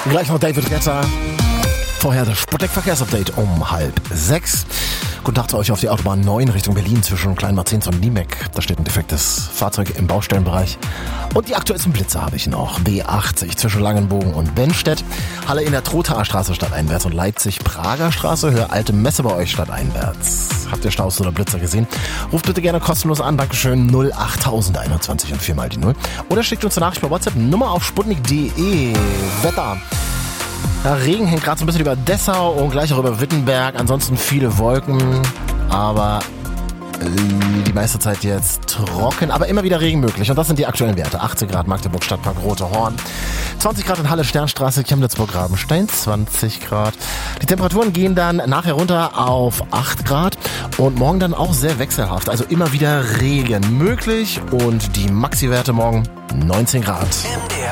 Gleich noch David Guetta. Vorher das Sputnik-Verkehrsupdate um 5:30. Guten Tag zu euch auf die Autobahn 9 Richtung Berlin zwischen Kleinmarzens und Niemek. Da steht ein defektes Fahrzeug im Baustellenbereich. Und die aktuellsten Blitze habe ich noch. B80 zwischen Langenbogen und Bennstedt. Halle in der Trothaer Straße stadteinwärts und Leipzig-Prager Straße. Höhe Alte Messe bei euch stadteinwärts. Habt ihr Staus oder Blitzer gesehen? Ruft bitte gerne kostenlos an. Dankeschön. 08021 und 4 mal die 0. Oder schickt uns eine Nachricht bei WhatsApp. Nummer auf sputnik.de. Wetter. Ja, Regen hängt gerade so ein bisschen über Dessau und gleich auch über Wittenberg. Ansonsten viele Wolken, aber die meiste Zeit jetzt trocken, aber immer wieder Regen möglich. Und das sind die aktuellen Werte. 18 Grad Magdeburg, Stadtpark Rote Horn. 20 Grad in Halle, Sternstraße, Chemnitzburg, Rabenstein. 20 Grad. Die Temperaturen gehen dann nachher runter auf 8 Grad. Und morgen dann auch sehr wechselhaft. Also immer wieder Regen möglich. Und die Maxi-Werte morgen 19 Grad. MDR